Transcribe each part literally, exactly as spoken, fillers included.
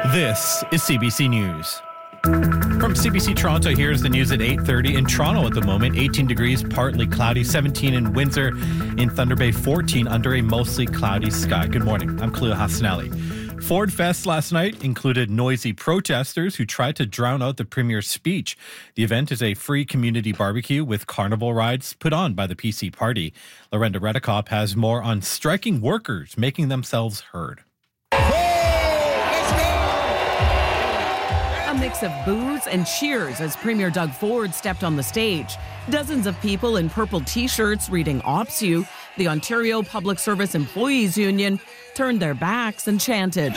This is C B C News. From C B C Toronto, here's the news at eight thirty. In Toronto at the moment, eighteen degrees, partly cloudy, seventeen in Windsor, in Thunder Bay, fourteen under a mostly cloudy sky. Good morning, I'm Khalil Hassanali. Ford Fest last night included noisy protesters who tried to drown out the Premier's speech. The event is a free community barbecue with carnival rides put on by the P C Party. Lorenda Redekop has more on striking workers making themselves heard. A mix of boos and cheers as Premier Doug Ford stepped on the stage. Dozens of people in purple T-shirts reading O P S U, the Ontario Public Service Employees Union, turned their backs and chanted.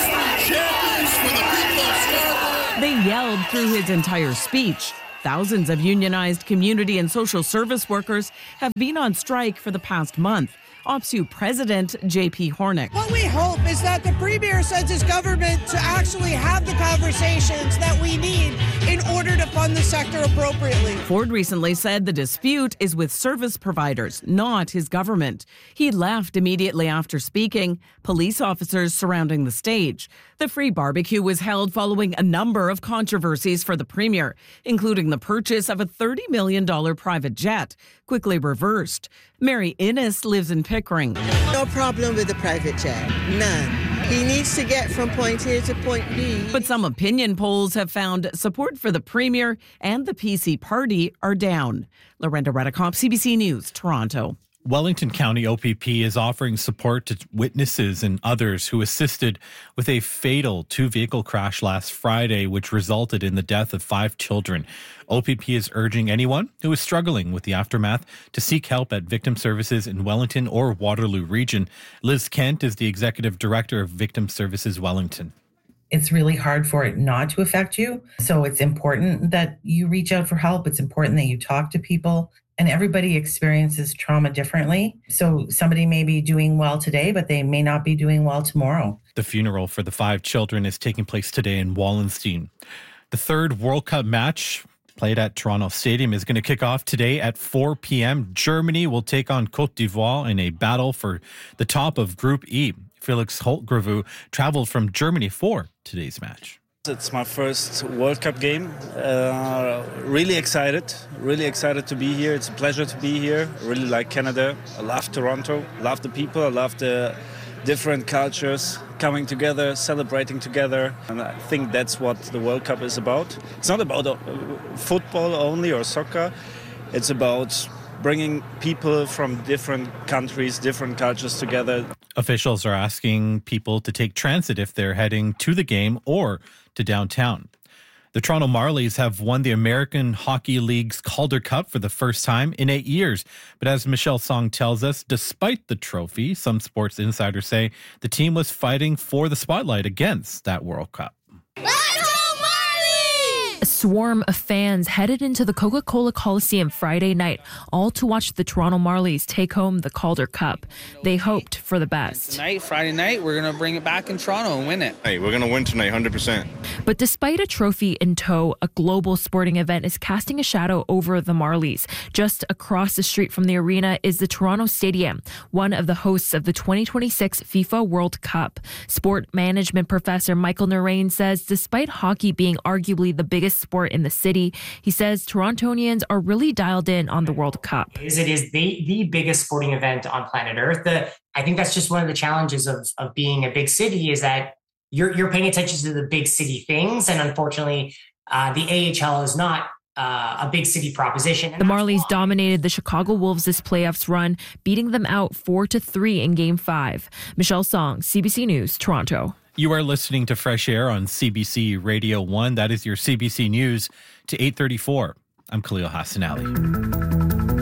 They yelled through his entire speech. Thousands of unionized community and social service workers have been on strike for the past month. O P S U President J P Hornick. What we hope is that the Premier sends his government to actually have the conversations that we need in order to fund the sector appropriately. Ford recently said the dispute is with service providers, not his government. He left immediately after speaking, police officers surrounding the stage. The free barbecue was held following a number of controversies for the Premier, including the purchase of a thirty million dollars private jet, quickly reversed. Mary Innes lives in Pickering. No problem with the private jet. None. He needs to get from point A to point B. But some opinion polls have found support for the Premier and the P C Party are down. Lorenda Redekop, C B C News, Toronto. Wellington County O P P is offering support to witnesses and others who assisted with a fatal two-vehicle crash last Friday, which resulted in the death of five children. O P P is urging anyone who is struggling with the aftermath to seek help at Victim Services in Wellington or Waterloo Region. Liz Kent is the Executive Director of Victim Services Wellington. It's really hard for it not to affect you. So it's important that you reach out for help. It's important that you talk to people. And everybody experiences trauma differently. So somebody may be doing well today, but they may not be doing well tomorrow. The funeral for the five children is taking place today in Wallenstein. The third World Cup match played at Toronto Stadium is going to kick off today at four p.m. Germany will take on Côte d'Ivoire in a battle for the top of Group E. Felix Holtgrevu traveled from Germany for today's match. It's my first World Cup game. Uh, really excited, really excited to be here. It's a pleasure to be here. I really like Canada. I love Toronto, love the people, I love the different cultures coming together, celebrating together. And I think that's what the World Cup is about. It's not about uh, football only or soccer. It's about bringing people from different countries, different cultures together. Officials are asking people to take transit if they're heading to the game or to downtown. The Toronto Marlies have won the American Hockey League's Calder Cup for the first time in eight years. But as Michelle Song tells us, despite the trophy, some sports insiders say the team was fighting for the spotlight against that World Cup. A swarm of fans headed into the Coca-Cola Coliseum Friday night, all to watch the Toronto Marlies take home the Calder Cup. They hoped for the best. Tonight, Friday night, we're going to bring it back in Toronto and win it. Hey, we're going to win tonight, one hundred percent. But despite a trophy in tow, a global sporting event is casting a shadow over the Marlies. Just across the street from the arena is the Toronto Stadium, one of the hosts of the twenty twenty-six FIFA World Cup. Sport management professor Michael Narain says despite hockey being arguably the biggest sport in the city, he says Torontonians are really dialed in on the World Cup. It is the, the biggest sporting event on planet Earth. The, I think that's just one of the challenges of, of being a big city is that you're, you're paying attention to the big city things. And unfortunately, uh, the A H L is not uh, a big city proposition. And the Marlies dominated the Chicago Wolves this playoffs run, beating them out four to three in Game five. Michelle Song, C B C News, Toronto. You are listening to Fresh Air on C B C Radio one. That is your C B C News to eight thirty-four. I'm Khalil Hassanali.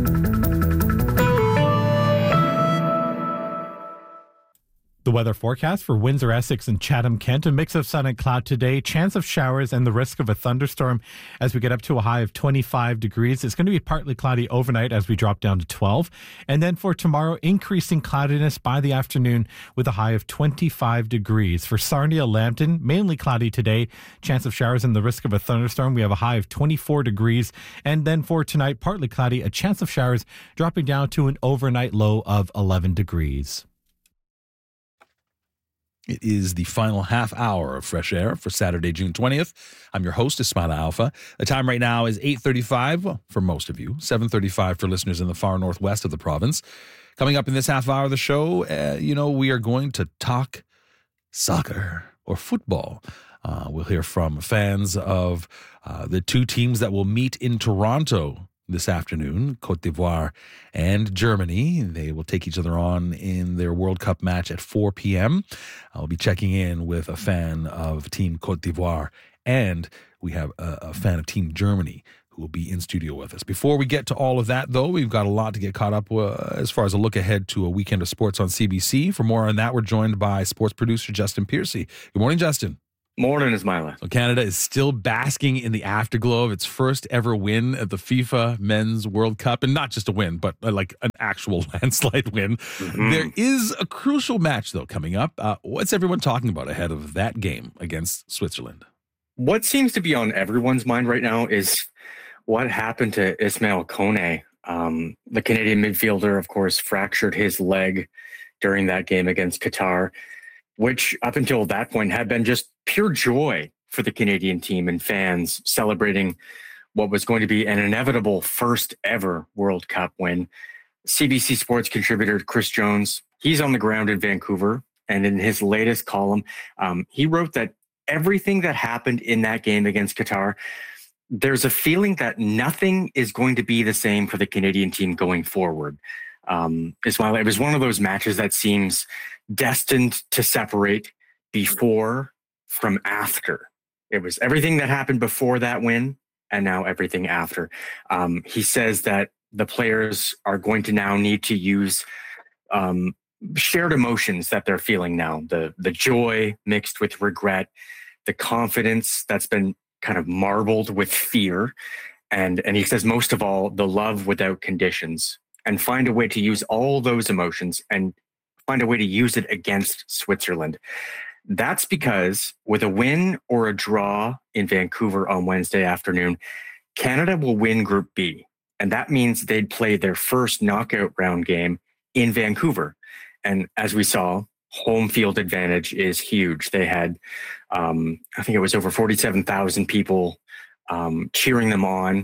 The weather forecast for Windsor, Essex and Chatham-Kent. A mix of sun and cloud today. Chance of showers and the risk of a thunderstorm as we get up to a high of twenty-five degrees. It's going to be partly cloudy overnight as we drop down to twelve. And then for tomorrow, increasing cloudiness by the afternoon with a high of twenty-five degrees. For Sarnia, Lambton, mainly cloudy today. Chance of showers and the risk of a thunderstorm. We have a high of twenty-four degrees. And then for tonight, partly cloudy, a chance of showers dropping down to an overnight low of eleven degrees. It is the final half hour of Fresh Air for Saturday, June twentieth. I'm your host, Ismaila Alfa. The time right now is eight thirty-five for most of you, seven thirty-five for listeners in the far northwest of the province. Coming up in this half hour of the show, uh, you know, we are going to talk soccer or football. Uh, we'll hear from fans of uh, the two teams that will meet in Toronto this afternoon, Côte d'Ivoire and Germany. They will take each other on in their World Cup match at four p.m. I'll be checking in with a fan of Team Côte d'Ivoire, and we have a, a fan of Team Germany who will be in studio with us. Before we get to all of that, though, we've got a lot to get caught up uh, as far as a look ahead to a weekend of sports on C B C. For more on that, we're joined by sports producer Justin Piercy. Good morning, Justin. Morning, Ismaila. So Canada is still basking in the afterglow of its first ever win at the FIFA Men's World Cup. And not just a win, but like an actual landslide win. Mm-hmm. There is a crucial match, though, coming up. Uh, what's everyone talking about ahead of that game against Switzerland? What seems to be on everyone's mind right now is what happened to Ismail Kone. Um, the Canadian midfielder, of course, fractured his leg during that game against Qatar, which up until that point had been just pure joy for the Canadian team and fans, celebrating what was going to be an inevitable first ever World Cup win. C B C Sports contributor Chris Jones, he's on the ground in Vancouver, and in his latest column, um, he wrote that everything that happened in that game against Qatar, there's a feeling that nothing is going to be the same for the Canadian team going forward. Um, Ismail, it was one of those matches that seems destined to separate before from after. It was everything that happened before that win and now everything after. Um, he says that the players are going to now need to use um, shared emotions that they're feeling now, the the joy mixed with regret, the confidence that's been kind of marbled with fear. And, and he says, most of all, the love without conditions, and find a way to use all those emotions and find a way to use it against Switzerland. That's because with a win or a draw in Vancouver on Wednesday afternoon, Canada will win Group B. And that means they'd play their first knockout round game in Vancouver. And as we saw, home field advantage is huge. They had, um, I think it was over forty-seven thousand people um, cheering them on,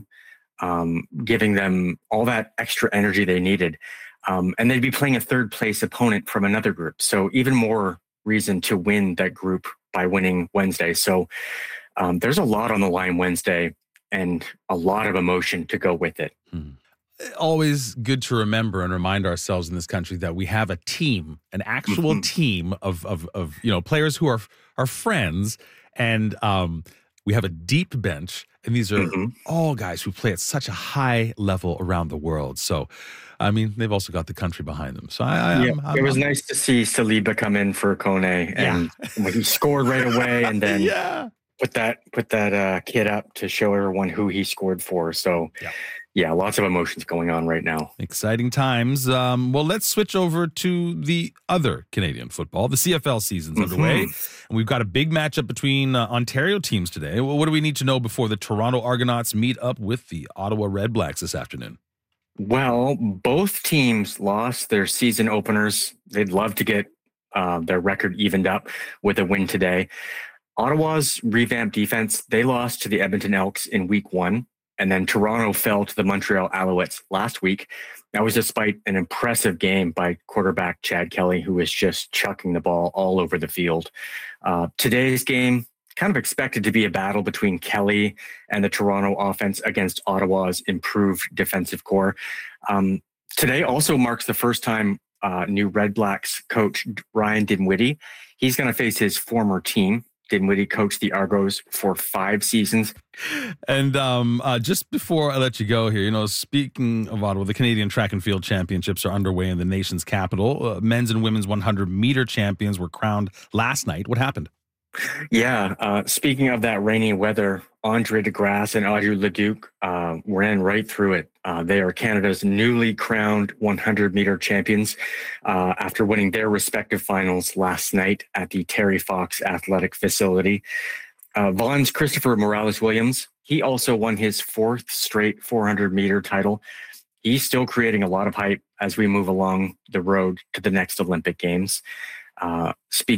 um, giving them all that extra energy they needed. Um, and they'd be playing a third place opponent from another group. So even more reason to win that group by winning Wednesday. So um, there's a lot on the line Wednesday and a lot of emotion to go with it. Hmm. Always good to remember and remind ourselves in this country that we have a team, an actual mm-hmm. team of, of, of, you know, players who are, are friends, and um, we have a deep bench, and these are mm-hmm. all guys who play at such a high level around the world. So, I mean, they've also got the country behind them. So I, I yeah, I'm, I'm, it was I'm, nice to see Saliba come in for Kone, and yeah. he scored right away, and then yeah. put that put that uh, kid up to show everyone who he scored for. So, yeah. yeah, lots of emotions going on right now. Exciting times. Um, well, let's switch over to the other Canadian football. The C F L season's mm-hmm. underway, and we've got a big matchup between uh, Ontario teams today. Well, what do we need to know before the Toronto Argonauts meet up with the Ottawa Redblacks this afternoon? Well, both teams lost their season openers. They'd love to get uh, their record evened up with a win today. Ottawa's revamped defense, they lost to the Edmonton Elks in week one, and then Toronto fell to the Montreal Alouettes last week. That was despite an impressive game by quarterback Chad Kelly, who was just chucking the ball all over the field. Uh, today's game, kind of expected to be a battle between Kelly and the Toronto offense against Ottawa's improved defensive core. Um, today also marks the first time uh, new Red Blacks coach Ryan Dinwiddie. He's going to face his former team. Dinwiddie coached the Argos for five seasons. And um, uh, just before I let you go here, you know, speaking of Ottawa, the Canadian Track and Field Championships are underway in the nation's capital. Uh, men's and women's one hundred meter champions were crowned last night. What happened? Yeah, uh, speaking of that rainy weather, Andre DeGrasse and Audrey Leduc uh, ran right through it. Uh, they are Canada's newly crowned one hundred meter champions uh, after winning their respective finals last night at the Terry Fox Athletic Facility. Uh, Vaughn's Christopher Morales-Williams, he also won his fourth straight four hundred meter title. He's still creating a lot of hype as we move along the road to the next Olympic Games. Uh, speaking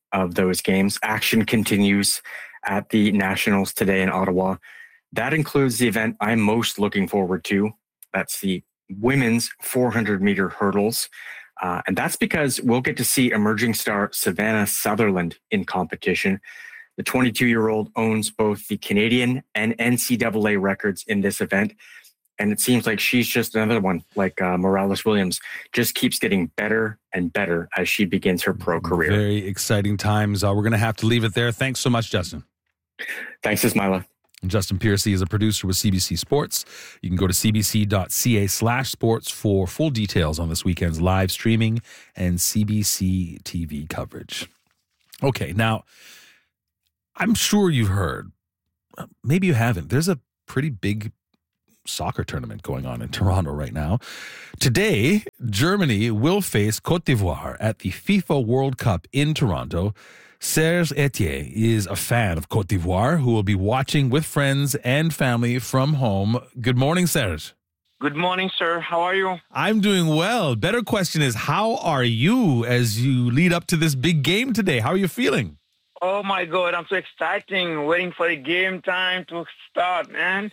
of those games. Action continues at the Nationals today in Ottawa. That includes the event I'm most looking forward to. That's the women's four hundred meter hurdles. Uh, and that's because we'll get to see emerging star Savannah Sutherland in competition. The twenty-two-year-old owns both the Canadian and N C double A records in this event. And it seems like she's just another one, like uh, Morales Williams, just keeps getting better and better as she begins her pro career. Very exciting times. Uh, we're going to have to leave it there. Thanks so much, Justin. Thanks, Ismaila. Justin Piercy is a producer with C B C Sports. You can go to cbc.ca slash sports for full details on this weekend's live streaming and C B C T V coverage. Okay, now, I'm sure you've heard, maybe you haven't, there's a pretty big soccer tournament going on in Toronto right now. Today, Germany will face Côte d'Ivoire at the FIFA World Cup in Toronto. Serge Etier is a fan of Côte d'Ivoire who will be watching with friends and family from home. Good morning, Serge. Good morning, sir. How are you? I'm doing well. Better question is, how are you as you lead up to this big game today? How are you feeling? Oh, my God. I'm so exciting. Waiting for the game time to start, man.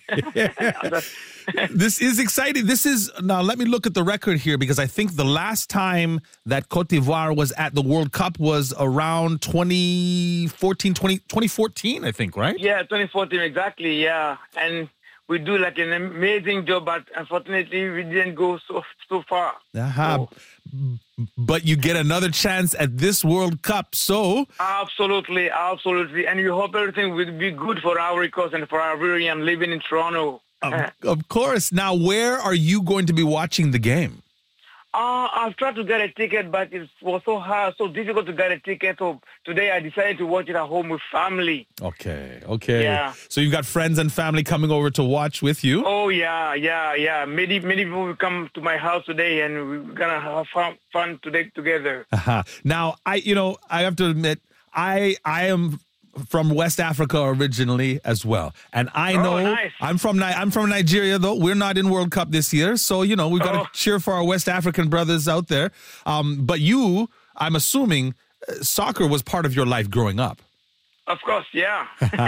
This is exciting. This is, now let me look at the record here, because I think the last time that Côte d'Ivoire was at the World Cup was around twenty fourteen, twenty, twenty fourteen, I think, right? Yeah, twenty fourteen, exactly, yeah. And we do like an amazing job, but unfortunately we didn't go so so far. Uh-huh. So. But you get another chance at this World Cup, so... Absolutely, absolutely. And we hope everything will be good for Ivory Coast and for Ivorian living in Toronto. Of, of course. Now, where are you going to be watching the game? Uh, I've tried to get a ticket, but it was so hard, so difficult to get a ticket. So today I decided to watch it at home with family. Okay, okay. Yeah. So you've got friends and family coming over to watch with you? Oh, yeah, yeah, yeah. Many many people will come to my house today, and we're going to have fun, fun today together. Uh-huh. Now, I, you know, I have to admit, I I am... from West Africa originally as well, and I know oh, nice. I'm from I'm from Nigeria, though we're not in World Cup this year, so you know we've got oh. to cheer for our West African brothers out there. Um, but you, I'm assuming, uh, soccer was part of your life growing up. Of course, yeah.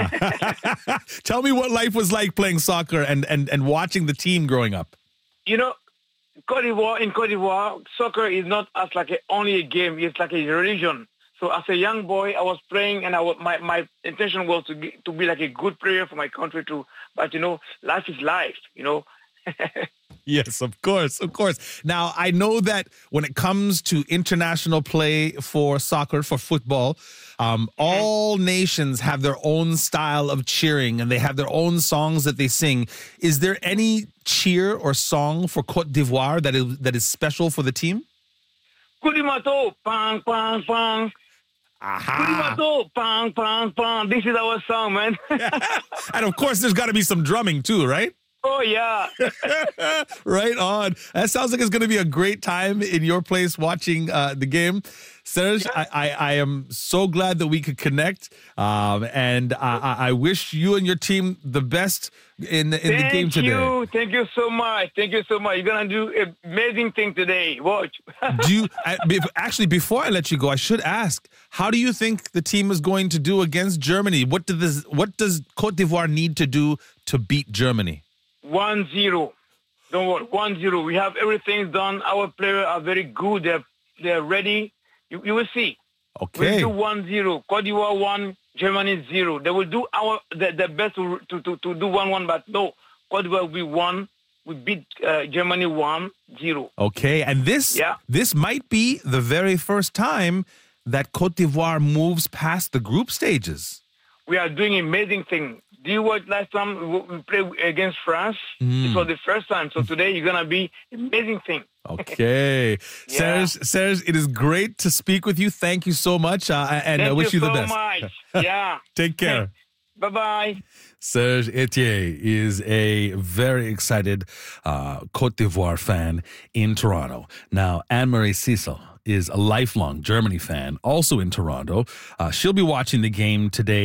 Tell me what life was like playing soccer and and and watching the team growing up. You know, Côte d'Ivoire in Côte d'Ivoire, soccer is not as like a, only a game; it's like a religion. So as a young boy, I was playing, and I was, my, my intention was to get, to be like a good player for my country too. But, you know, life is life, you know. Yes, of course, of course. Now, I know that when it comes to international play for soccer, for football, um, all nations have their own style of cheering, and they have their own songs that they sing. Is there any cheer or song for Côte d'Ivoire that is, that is special for the team? Kudimato, pang, pang, pang. Aha. Pang, pang, pang. This is our song, man. And of course, there's got to be some drumming too, right? Oh, yeah. Right on. That sounds like it's going to be a great time in your place watching uh, the game. Serge, yeah. I, I, I am so glad that we could connect. Um, and I, I wish you and your team the best in, in the game today. Thank you. Thank you so much. Thank you so much. You're going to do an amazing thing today. Watch. do you Actually, before I let you go, I should ask, how do you think the team is going to do against Germany? What, do this, what does Côte d'Ivoire need to do to beat Germany? one zero. Don't worry. one zero. We have everything done. Our players are very good. They're, they're ready. You, you will see. Okay. We'll do one zero. Côte d'Ivoire one, Germany zero. They will do our the, the best to, to, to, to do one one, but no. Côte d'Ivoire will be one. We beat uh, Germany one zero. Okay. And this, yeah. this might be the very first time that Côte d'Ivoire moves past the group stages. We are doing an amazing thing. Do you watch last time we played against France? Mm. It was the first time. So today you're going to be an amazing thing. Okay. Yeah. Serge, Serge, it is great to speak with you. Thank you so much. Uh, and Thank I wish you, you the so best. Much. Yeah. Take care. Bye-bye. Serge Etier is a very excited uh, Côte d'Ivoire fan in Toronto. Now, Anne-Marie Cecil is a lifelong Germany fan, also in Toronto. Uh, she'll be watching the game today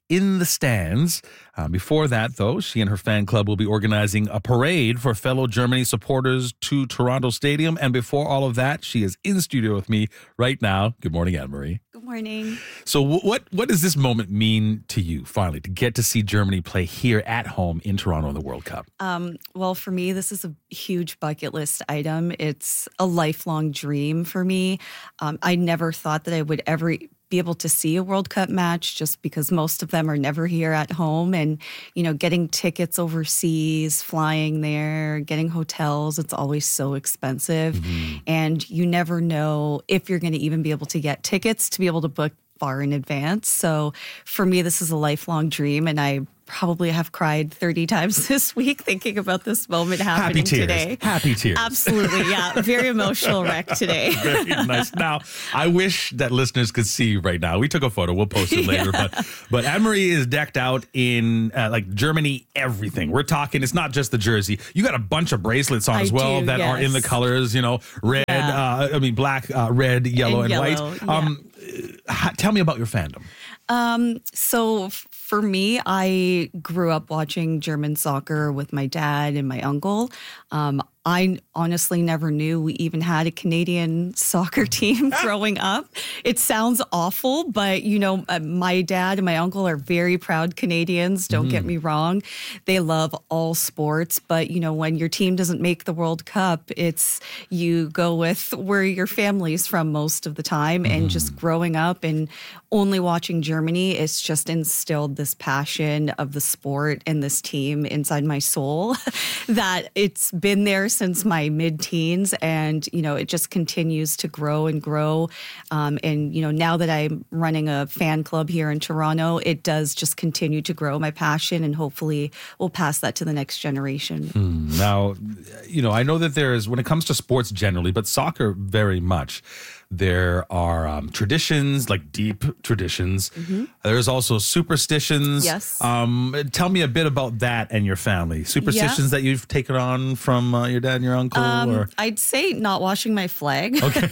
in the stands. Uh, before that, though, she and her fan club will be organizing a parade for fellow Germany supporters to Toronto Stadium. And before all of that, she is in studio with me right now. Good morning, Anne-Marie. Good morning. So what what does this moment mean to you, finally, to get to see Germany play here at home in Toronto in the World Cup? Um, well, for me, this is a huge bucket list item. It's a lifelong dream for me. Um, I never thought that I would ever be able to see a World Cup match just because most of them are never here at home. And, you know, getting tickets overseas, flying there, getting hotels, it's always so expensive. Mm-hmm. And you never know if you're going to even be able to get tickets to be able to book far in advance. So for me, this is a lifelong dream, and I probably have cried thirty times this week thinking about this moment happening Happy tears. today. Happy tears. Absolutely, yeah. Very emotional wreck today. Very nice. Now, I wish that listeners could see you right now. We took a photo. We'll post it later. Yeah. But but Anne-Marie is decked out in uh, like Germany everything. We're talking, it's not just the jersey. You got a bunch of bracelets on I as well do, that yes. are in the colors, you know, red, Yeah. uh, I mean, black, uh, red, yellow, and, And white. yellow, yeah. Um, uh, tell me about your fandom. Um, so f- for me, I grew up watching German soccer with my dad and my uncle. Um, I honestly never knew we even had a Canadian soccer team growing up. It sounds awful, but, you know, uh, my dad and my uncle are very proud Canadians. Don't mm. get me wrong. They love all sports. But, you know, when your team doesn't make the World Cup, it's you go with where your family's from most of the time. Mm. And just growing up and only watching Germany, it's just instilled this passion of the sport and this team inside my soul that it's been there since my mid-teens, and you know it just continues to grow and grow. Um, and you know now that I'm running a fan club here in Toronto, it does just continue to grow my passion, and hopefully we'll pass that to the next generation. Hmm. Now, you know I know that there is, when it comes to sports generally, but soccer very much, there are um, traditions, like deep traditions. Mm-hmm. There's also superstitions. Yes. Um, tell me a bit about that and your family. Superstitions yeah. that you've taken on from uh, your dad and your uncle? Um, or? I'd say not washing my flag. Okay.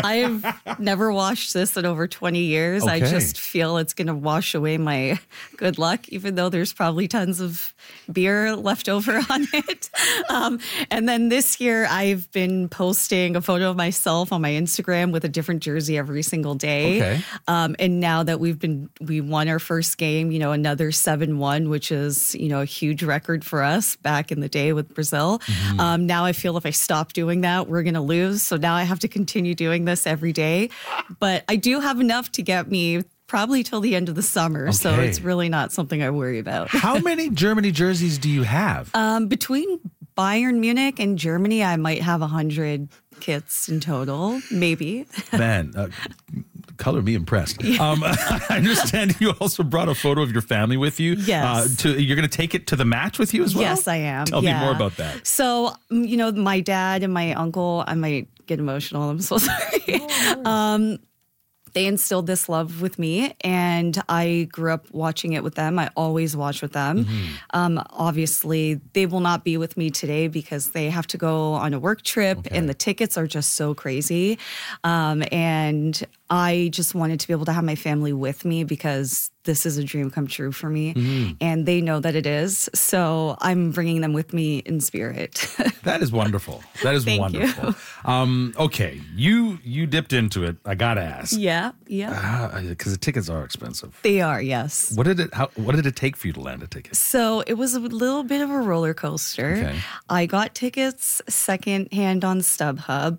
I've never washed this in over twenty years. Okay. I just feel it's going to wash away my good luck, even though there's probably tons of beer left over on it. Um, and then this year, I've been posting a photo of myself on my Instagram with a different jersey every single day. Okay. Um, and now that we've been, we won our first game, you know, another seven one, which is, you know, a huge record for us back in the day with Brazil. Mm-hmm. Um, now I feel if I stop doing that, we're going to lose. So now I have to continue doing this every day. But I do have enough to get me probably till the end of the summer. Okay. So it's really not something I worry about. How many Germany jerseys do you have? Um, between Bayern Munich and Germany, I might have a hundred kits in total, maybe. Man, uh, color me impressed. Yeah. Um, I understand you also brought a photo of your family with you. Yes. Uh, to, you're going to take it to the match with you as well? Yes, I am. Tell yeah. me more about that. So, you know, my dad and my uncle, I might get emotional. I'm so sorry. Oh, um, they instilled this love with me, and I grew up watching it with them. I always watch with them. Mm-hmm. Um, obviously, they will not be with me today because they have to go on a work trip, okay. and the tickets are just so crazy. Um, and I just wanted to be able to have my family with me because this is a dream come true for me. Mm-hmm. And they know that it is. So I'm bringing them with me in spirit. That is wonderful. That is Thank wonderful. You. Um, okay. You you dipped into it. I got to ask. Yeah. Yeah. Because uh, the tickets are expensive. They are, yes. What did it how, What did it take for you to land a ticket? So it was a little bit of a roller coaster. Okay. I got tickets secondhand on StubHub.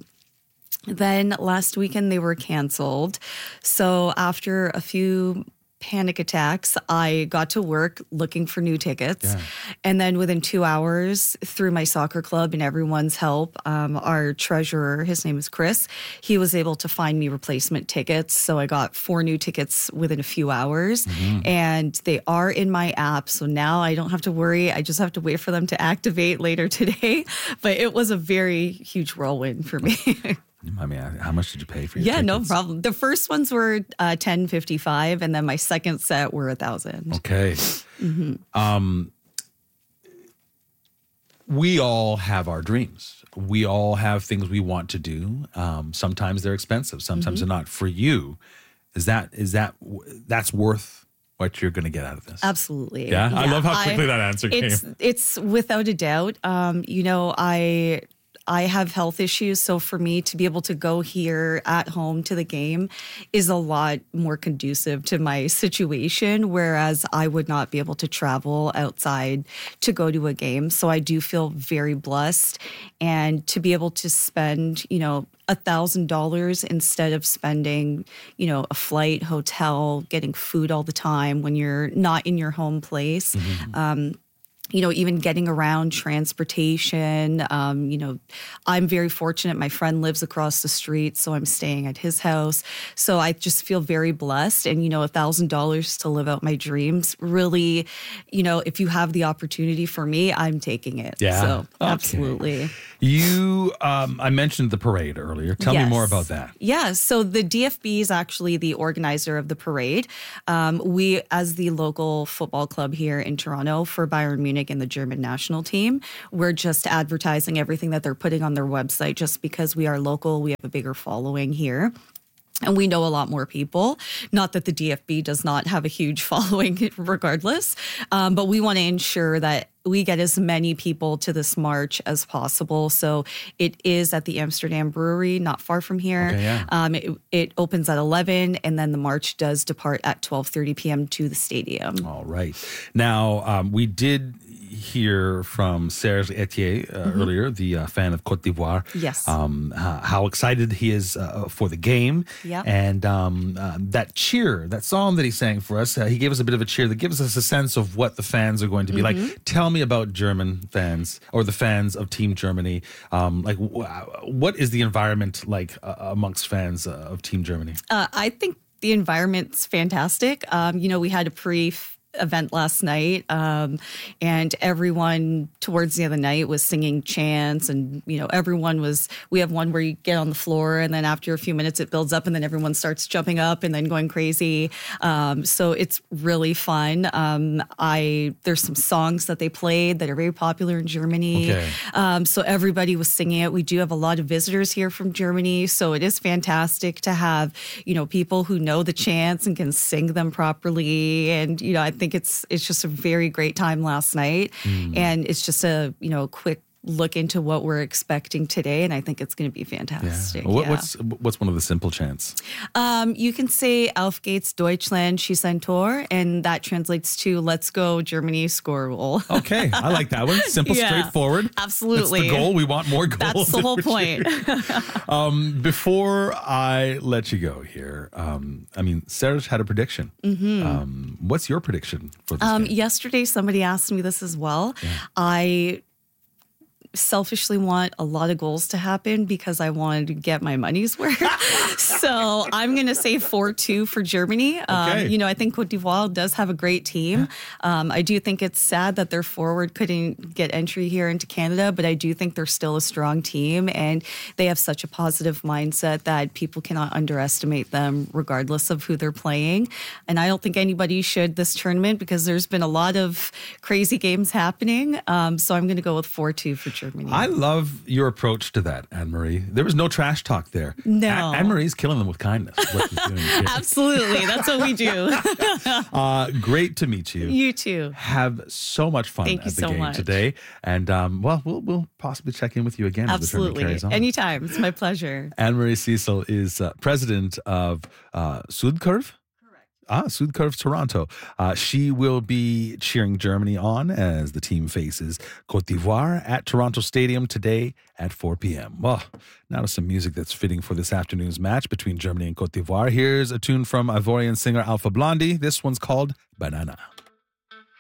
Then last weekend they were canceled. So after a few panic attacks, I got to work looking for new tickets. Yeah. And then within two hours, through my soccer club and everyone's help, um, our treasurer, his name is Chris, he was able to find me replacement tickets. So I got four new tickets within a few hours. Mm-hmm. And they are in my app. So now I don't have to worry. I just have to wait for them to activate later today. But it was a very huge whirlwind for me. I mean, how much did you pay for your Yeah, tickets? no problem. The first ones were uh, ten fifty-five, and then my second set were a thousand. Okay. Mm-hmm. Um, we all have our dreams. We all have things we want to do. Um, sometimes they're expensive. Sometimes mm-hmm. they're not. For you, is that is that that's worth what you're going to get out of this. Absolutely. Yeah? I love how quickly I, that answer it's, came. It's without a doubt. Um, you know, I... I have health issues, so for me to be able to go here at home to the game is a lot more conducive to my situation, whereas I would not be able to travel outside to go to a game. So I do feel very blessed, and to be able to spend, you know, a thousand dollars instead of spending, you know, a flight, hotel, getting food all the time when you're not in your home place. Mm-hmm. Um, you know, even getting around, transportation, um, you know, I'm very fortunate. My friend lives across the street, so I'm staying at his house. So I just feel very blessed. And, you know, a thousand dollars to live out my dreams, really, you know, if you have the opportunity for me, I'm taking it. Yeah. So okay. absolutely. You, um, I mentioned the parade earlier. Tell yes. me more about that. Yeah. So the D F B is actually the organizer of the parade. Um, we, as the local football club here in Toronto for Bayern Munich, and the German national team, we're just advertising everything that they're putting on their website just because we are local. We have a bigger following here. And we know a lot more people. Not that the D F B does not have a huge following regardless, um, but we want to ensure that we get as many people to this march as possible. So it is at the Amsterdam Brewery, not far from here. Okay, yeah. um, it, it opens at eleven, and then the march does depart at twelve thirty p.m. to the stadium. All right. Now, um, we did hear from Serge Etier uh, mm-hmm. earlier, the uh, fan of Côte d'Ivoire. Yes. Um, uh, how excited he is uh, for the game. Yep. And um, uh, that cheer, that song that he sang for us, uh, he gave us a bit of a cheer that gives us a sense of what the fans are going to be mm-hmm. like. Tell me about German fans or the fans of Team Germany. Um, like, w- what is the environment like uh, amongst fans uh, of Team Germany? Uh, I think the environment's fantastic. Um, you know, we had a pre event last night, um, and everyone towards the end of the night was singing chants, and you know, everyone was, we have one where you get on the floor and then after a few minutes it builds up and then everyone starts jumping up and then going crazy. Um, so it's really fun. Um, I there's some songs that they played that are very popular in Germany. Okay. Um, so everybody was singing it. We do have a lot of visitors here from Germany, so it is fantastic to have, you know, people who know the chants and can sing them properly. And you know, I think it's it's just a very great time last night, mm. and it's just a you know quick look into what we're expecting today, and I think it's going to be fantastic. Yeah. What, yeah. What's what's one of the simple chants? Um, you can say "Auf geht's Deutschland, schieß ein Tor," and that translates to "Let's go Germany, score a goal." Okay, I like that one. Simple, yeah, straightforward. Absolutely, that's the goal. We want more goals. That's the whole point. um, before I let you go here, um, I mean, Serge had a prediction. Mm-hmm. Um, what's your prediction for this um, game? Yesterday, somebody asked me this as well. Yeah. I selfishly want a lot of goals to happen because I wanted to get my money's worth. So I'm going to say four two for Germany. Okay. Um, you know, I think Côte d'Ivoire does have a great team. Um, I do think it's sad that their forward couldn't get entry here into Canada, but I do think they're still a strong team, and they have such a positive mindset that people cannot underestimate them regardless of who they're playing. And I don't think anybody should this tournament because there's been a lot of crazy games happening. Um, so I'm going to go with four two for Germany. I love your approach to that, Anne-Marie. There was no trash talk there. No. A- Anne-Marie's killing them with kindness. What she's doing here. Absolutely. That's what we do. uh, great to meet you. You too. Have so much fun Thank at you the so game much. today. And, um, well, well, we'll possibly check in with you again Absolutely. as the tournament carries on. Anytime. It's my pleasure. Anne-Marie Cecil is uh, president of uh, Sudkurv. Ah, Sudkurv Toronto. Uh, she will be cheering Germany on as the team faces Côte d'Ivoire at Toronto Stadium today at four p.m. Well, now to some music that's fitting for this afternoon's match between Germany and Côte d'Ivoire. Here's a tune from Ivorian singer Alpha Blondy. This one's called Banana.